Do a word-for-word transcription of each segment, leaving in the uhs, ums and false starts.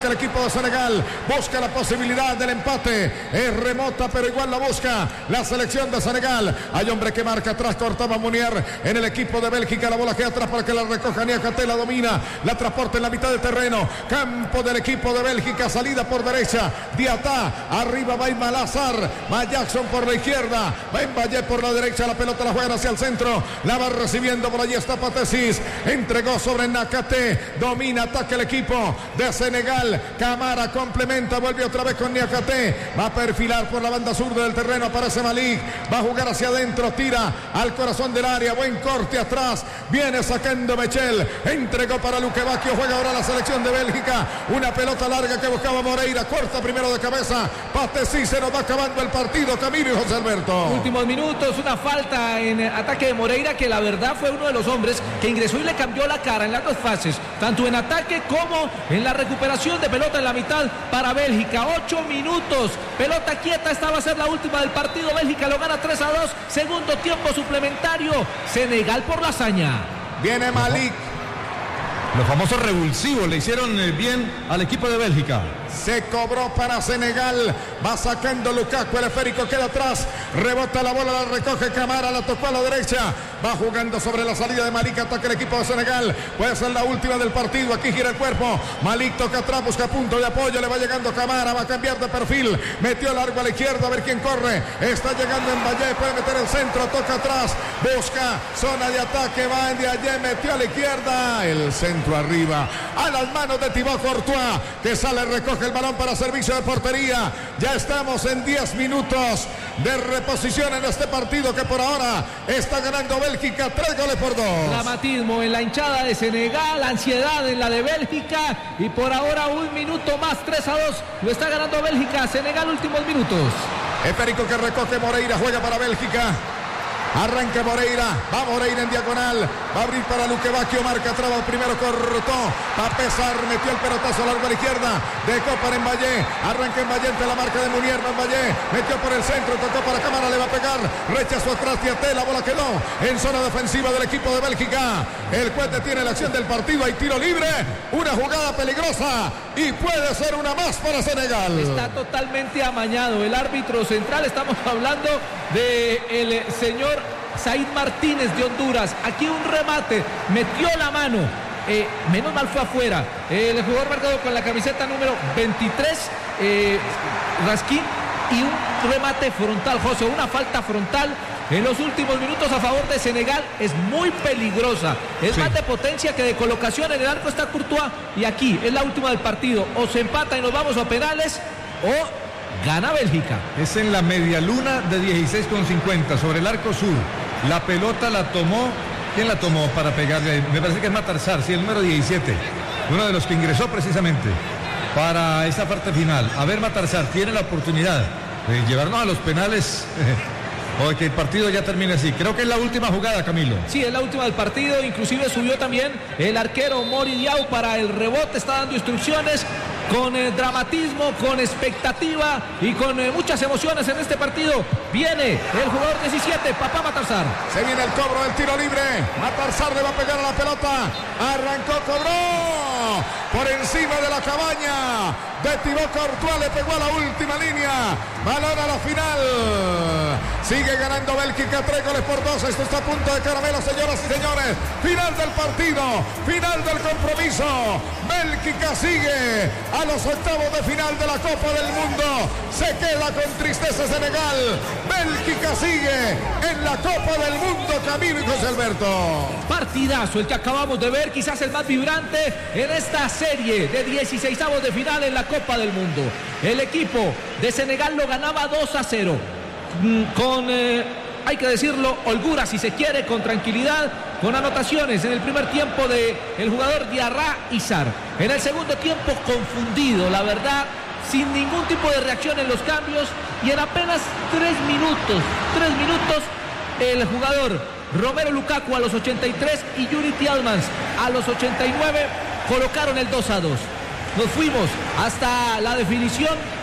El equipo de Senegal busca la posibilidad del empate, es remota pero igual la busca la selección de Senegal. Hay hombre que marca atrás, cortaba Munier en el equipo de Bélgica, la bola queda atrás para que la recoja Niakhaté, la domina, la transporta en la mitad del terreno, campo del equipo de Bélgica, salida por derecha, Diatá, arriba va Ismail Azar, va Jackson por la izquierda, va Mbaye por la derecha, la pelota la juegan hacia el centro, la va recibiendo, por allí está Patesis, entregó sobre Niakhaté, domina, ataca el equipo de Senegal. Camara complementa, vuelve otra vez con Niakhaté, va a perfilar por la banda sur del terreno, aparece Malik, va a jugar hacia adentro, tira al corazón del área, buen corte atrás, viene sacando Mechel, entregó para Luque Bacchio, juega ahora la selección de Bélgica, una pelota larga que buscaba Moreira, corta primero de cabeza, Patesis, se nos va acabando el partido, Camilo y José Alberto. Últimos minutos, una falta en ataque de Moreira que la verdad fue uno de los hombres que ingresó y le cambió la cara en las dos fases, tanto en ataque como en la recuperación de pelota en la mitad para Bélgica. Ocho minutos, pelota quieta, esta va a ser la última del partido. Bélgica lo gana tres a dos, segundo tiempo suplementario, Senegal por la hazaña. Viene Malik. Los famosos revulsivos le hicieron bien al equipo de Bélgica. Se cobró para Senegal, va sacando Lukaku, el esférico queda atrás, rebota la bola, la recoge Camara, la tocó a la derecha, va jugando sobre la salida de Malik, ataca el equipo de Senegal, puede ser la última del partido, aquí gira el cuerpo, Malik toca atrás, busca punto de apoyo, le va llegando Camara, va a cambiar de perfil, metió largo a la izquierda, a ver quién corre, está llegando Mbaye, puede meter el centro, toca atrás, busca zona de ataque, va Mbaye, metió a la izquierda, el centro arriba, a las manos de Thibaut Courtois, que sale, recoge el balón para servicio de portería. Ya estamos en diez minutos de reposición en este partido que por ahora está ganando Bélgica tres goles por dos. Dramatismo en la hinchada de Senegal, ansiedad en la de Bélgica y por ahora un minuto más, tres a dos, lo está ganando Bélgica. Senegal, últimos minutos. Esférico que recoge Moreira, juega para Bélgica. Arranca Moreira, va Moreira en diagonal, va a abrir para Luque Bacchio, marca traba, primero cortó, va a pesar, metió el pelotazo largo a la izquierda, dejó para Mbaye, arranca Mbaye ante la marca de Munier, Mbaye, metió por el centro, tocó para Camara, le va a pegar, rechazó atrás Diatá, la bola quedó en zona defensiva del equipo de Bélgica, el juez detiene la acción del partido, hay tiro libre, una jugada peligrosa y puede ser una más para Senegal. Está totalmente amañado el árbitro central, estamos hablando de el señor Said Martínez de Honduras. Aquí un remate, metió la mano, eh, menos mal fue afuera, eh, el jugador marcado con la camiseta número veintitrés, eh, Raskin, y un remate frontal, José, una falta frontal en los últimos minutos a favor de Senegal, es muy peligrosa, es sí. Más de potencia que de colocación, en el arco está Courtois, y aquí es la última del partido, o se empata y nos vamos a penales, o gana Bélgica. Es en la media luna de dieciséis con cincuenta sobre el arco sur. La pelota la tomó. ¿Quién la tomó para pegarle? Me parece que es Matarsar, sí, el número diecisiete. Uno de los que ingresó precisamente para esa parte final. A ver, Matarsar tiene la oportunidad de llevarnos a los penales. O que el partido ya termine así. Creo que es la última jugada, Camilo. Sí, es la última del partido. Inclusive subió también el arquero Mori Diaw para el rebote. Está dando instrucciones con eh, dramatismo, con expectativa y con eh, muchas emociones en este partido. Viene el jugador diecisiete, Papá Matarsar. Se viene el cobro del tiro libre. Matarsar le va a pegar a la pelota. Arrancó, cobró. Por encima de la cabaña de Thibaut Courtois, le pegó a la última línea. Balón a la final. Sigue ganando Bélgica tres goles por dos. Esto está a punto de caramelo, señoras y señores. Final del partido, final del compromiso. Bélgica sigue a los octavos de final de la Copa del Mundo. Se queda con tristeza Senegal. Bélgica sigue en la Copa del Mundo, Camilo y José Alberto. Partidazo el que acabamos de ver, quizás el más vibrante en esta serie de dieciseisavos de final en la Copa del Mundo. El equipo de Senegal lo ganaba dos a cero. Con, eh, hay que decirlo, holgura si se quiere, con tranquilidad, con anotaciones en el primer tiempo de el jugador Diarra Izar. En el segundo tiempo confundido, la verdad, sin ningún tipo de reacción en los cambios, y en apenas tres minutos, tres minutos, el jugador Romelu Lukaku a los ochenta y tres y Yuri Tielemans a los ochenta y nueve colocaron el dos a dos. Nos fuimos hasta la definición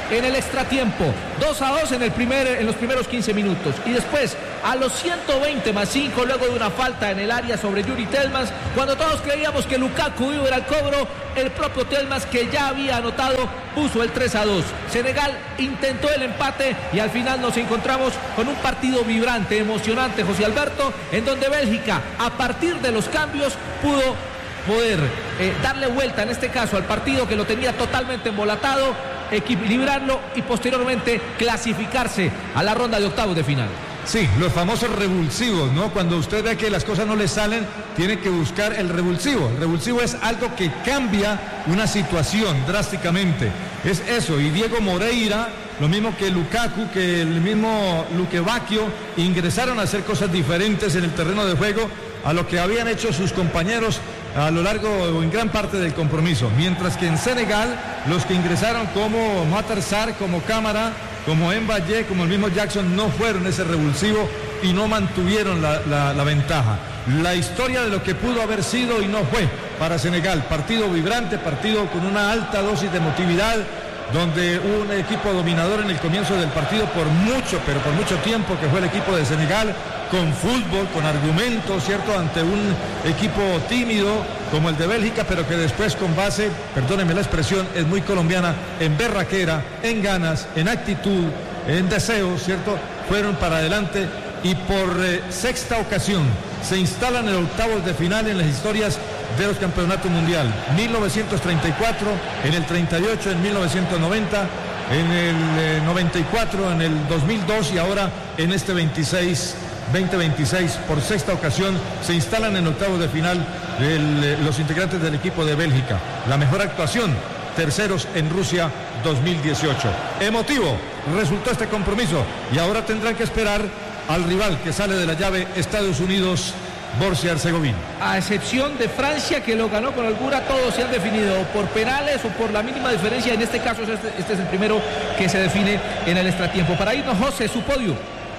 en el extratiempo. dos a dos en, el primer, en los primeros quince minutos. Y después, a los ciento veinte más cinco, luego de una falta en el área sobre Yuri Tielemans, cuando todos creíamos que Lukaku iba al cobro, el propio Tielemans, que ya había anotado, puso el tres a dos. Senegal intentó el empate y al final nos encontramos con un partido vibrante, emocionante, José Alberto, en donde Bélgica, a partir de los cambios, pudo poder eh, darle vuelta, en este caso, al partido que lo tenía totalmente embolatado, equilibrarlo y posteriormente clasificarse a la ronda de octavos de final. Sí, los famosos revulsivos, ¿no? Cuando usted ve que las cosas no le salen, tiene que buscar el revulsivo. El revulsivo es algo que cambia una situación drásticamente. Es eso, y Diego Moreira, lo mismo que Lukaku, que el mismo Luque Bacchio, ingresaron a hacer cosas diferentes en el terreno de juego a lo que habían hecho sus compañeros a lo largo o en gran parte del compromiso. Mientras que en Senegal, los que ingresaron como Matar Sarr, como Cámara, como Mbaye, como el mismo Jackson, no fueron ese revulsivo y no mantuvieron la, la, la ventaja. La historia de lo que pudo haber sido y no fue para Senegal. Partido vibrante, partido con una alta dosis de emotividad, donde hubo un equipo dominador en el comienzo del partido por mucho, pero por mucho tiempo, que fue el equipo de Senegal, con fútbol, con argumentos, ¿cierto?, ante un equipo tímido como el de Bélgica, pero que después, con base, perdónenme la expresión, es muy colombiana, en berraquera, en ganas, en actitud, en deseo, ¿cierto?, fueron para adelante y por eh, sexta ocasión se instalan en octavos de final en las historias de los campeonatos mundial. mil novecientos treinta y cuatro, en el treinta y ocho, en mil novecientos noventa, en el eh, noventa y cuatro, en el dos mil dos y ahora en este veintiséis, veinte veintiséis, por sexta ocasión se instalan en octavos de final el, eh, los integrantes del equipo de Bélgica. La mejor actuación, terceros en Rusia dos mil dieciocho. Emotivo resultó este compromiso y ahora tendrán que esperar al rival que sale de la llave, Estados Unidos, Bosnia-Herzegovina. A excepción de Francia, que lo ganó con holgura, todos se han definido por penales o por la mínima diferencia. En este caso, este, este es el primero que se define en el extratiempo. Para irnos, José, su podio.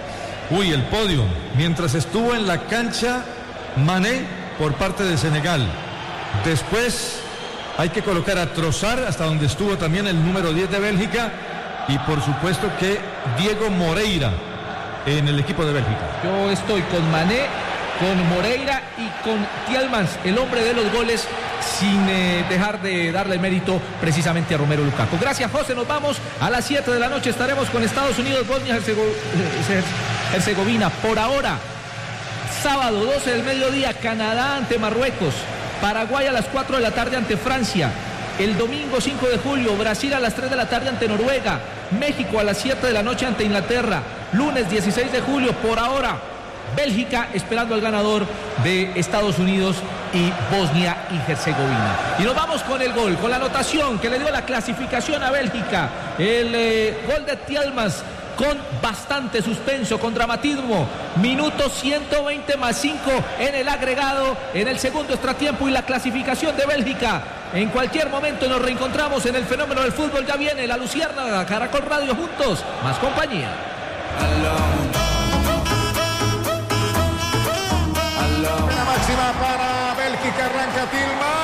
Uy, el podio. Mientras estuvo en la cancha, Mané por parte de Senegal. Después hay que colocar a Trossard, hasta donde estuvo también el número diez de Bélgica. Y por supuesto que Diego Moreira en el equipo de Bélgica. Yo estoy con Mané, con Moreira y con Tielemans, el hombre de los goles, sin eh, dejar de darle mérito precisamente a Romelu Lukaku. Gracias, José, nos vamos. A las siete de la noche estaremos con Estados Unidos, Bosnia-Herzegovina. Por ahora, sábado doce del mediodía, Canadá ante Marruecos, Paraguay a las cuatro de la tarde ante Francia. El domingo cinco de julio, Brasil a las tres de la tarde ante Noruega, México a las siete de la noche ante Inglaterra. Lunes dieciséis de julio, por ahora, Bélgica esperando al ganador de Estados Unidos y Bosnia y Herzegovina. Y nos vamos con el gol, con la anotación que le dio la clasificación a Bélgica. El eh, gol de Tielemans con bastante suspenso, con dramatismo. Minuto ciento veinte más cinco en el agregado, en el segundo extratiempo y la clasificación de Bélgica. En cualquier momento nos reencontramos en el fenómeno del fútbol. Ya viene la Luciérnaga, Caracol Radio, juntos, más compañía. La máxima para Bélgica, arranca Tielemans.